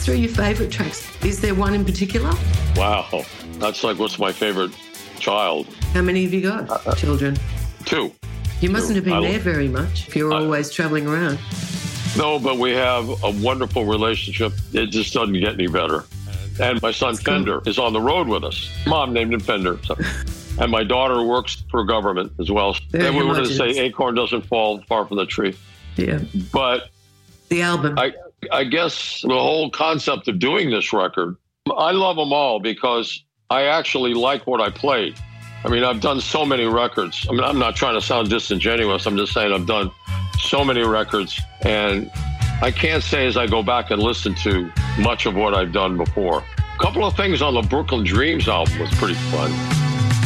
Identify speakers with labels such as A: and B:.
A: us through your favourite tracks. Is there one in particular?
B: Wow. That's like, what's my favorite child?
A: How many have you got, children?
B: 2.
A: You mustn't have been there very much if you're always travelling around.
B: No, but we have a wonderful relationship. It just doesn't get any better. And my son Fender is on the road with us. Mom named him Fender. So. And my daughter works for government as well. And we wanted to say acorn doesn't fall far from the tree.
A: Yeah.
B: But
A: the album.
B: I guess the whole concept of doing this record, I love them all because I actually like what I played. I mean, I've done so many records. I mean, I'm not trying to sound disingenuous. I'm just saying I've done so many records. And I can't say as I go back and listen to much of what I've done before. A couple of things on the Brooklyn Dreams album was pretty fun.